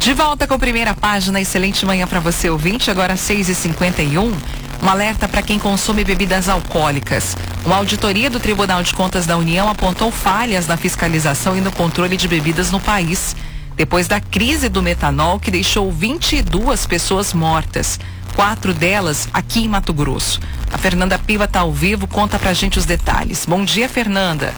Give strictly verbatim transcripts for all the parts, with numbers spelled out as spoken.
De volta com a primeira página, excelente manhã para você, ouvinte, agora seis e cinquenta e um. Um alerta para quem consome bebidas alcoólicas. Uma auditoria do Tribunal de Contas da União apontou falhas na fiscalização e no controle de bebidas no país, depois da crise do metanol que deixou vinte e duas pessoas mortas, quatro delas aqui em Mato Grosso. A Fernanda Piva está ao vivo, conta pra gente os detalhes. Bom dia, Fernanda.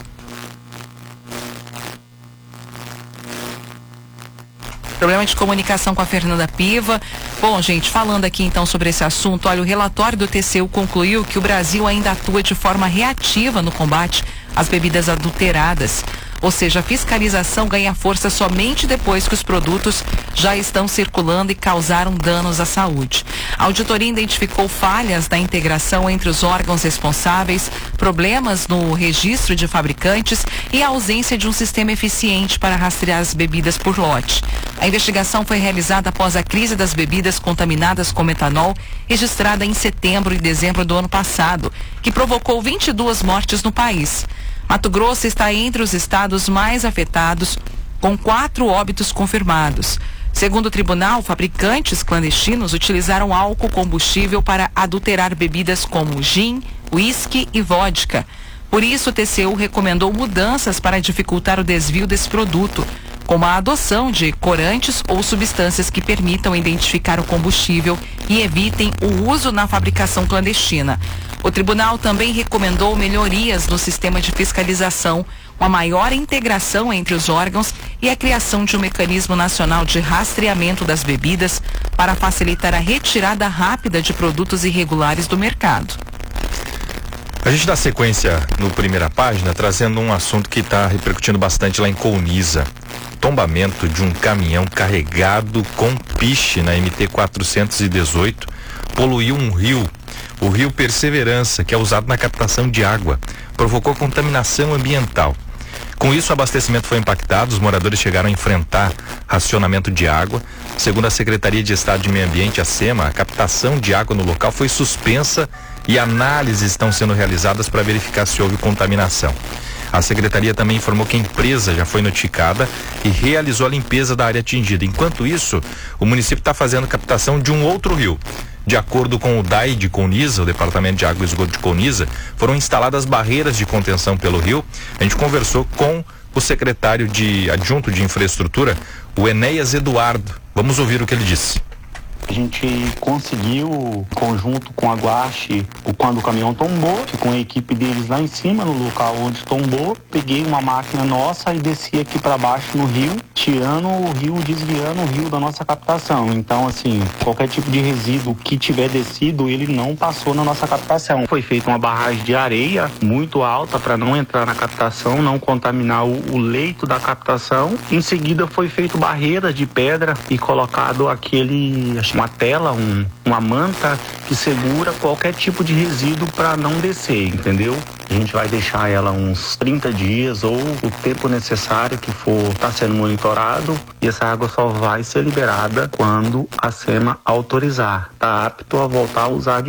Problema de comunicação com a Fernanda Piva. Bom, gente, falando aqui então sobre esse assunto, olha, o relatório do T C U concluiu que o Brasil ainda atua de forma reativa no combate às bebidas adulteradas. Ou seja, a fiscalização ganha força somente depois que os produtos já estão circulando e causaram danos à saúde. A auditoria identificou falhas na integração entre os órgãos responsáveis, problemas no registro de fabricantes e a ausência de um sistema eficiente para rastrear as bebidas por lote. A investigação foi realizada após a crise das bebidas contaminadas com metanol, registrada em setembro e dezembro do ano passado, que provocou vinte e duas mortes no país. Mato Grosso está entre os estados mais afetados, com quatro óbitos confirmados. Segundo o tribunal, fabricantes clandestinos utilizaram álcool combustível para adulterar bebidas como gin, uísque e vodka. Por isso, o T C U recomendou mudanças para dificultar o desvio desse produto, como a adoção de corantes ou substâncias que permitam identificar o combustível e evitem o uso na fabricação clandestina. O tribunal também recomendou melhorias no sistema de fiscalização, uma maior integração entre os órgãos e a criação de um mecanismo nacional de rastreamento das bebidas para facilitar a retirada rápida de produtos irregulares do mercado. A gente dá sequência no primeira página, trazendo um assunto que está repercutindo bastante lá em Colniza. Tombamento de um caminhão carregado com piche na M T quatrocentos e dezoito poluiu um rio, o rio Perseverança, que é usado na captação de água, provocou contaminação ambiental. Com isso, o abastecimento foi impactado, os moradores chegaram a enfrentar racionamento de água. Segundo a Secretaria de Estado de Meio Ambiente, a SEMA, a captação de água no local foi suspensa e análises estão sendo realizadas para verificar se houve contaminação. A Secretaria também informou que a empresa já foi notificada e realizou a limpeza da área atingida. Enquanto isso, o município está fazendo captação de um outro rio. De acordo com o D A I de Colniza, o Departamento de Água e Esgoto de Colniza, foram instaladas barreiras de contenção pelo rio. A gente conversou com o secretário de adjunto de infraestrutura, o Enéas Eduardo. Vamos ouvir o que ele disse. A gente conseguiu, conjunto com a Guache, quando o caminhão tombou, com a equipe deles lá em cima, no local onde tombou, peguei uma máquina nossa e desci aqui para baixo no rio, tirando o rio, desviando o rio da nossa captação. Então, assim, qualquer tipo de resíduo que tiver descido, ele não passou na nossa captação. Foi feita uma barragem de areia muito alta para não entrar na captação, não contaminar o, o leito da captação. Em seguida, foi feito barreira de pedra e colocado aquele... uma tela, um, uma manta que segura qualquer tipo de resíduo para não descer, entendeu? A gente vai deixar ela uns trinta dias ou o tempo necessário que for estar tá sendo monitorado, e essa água só vai ser liberada quando a SEMA autorizar. Tá apto a voltar a usar de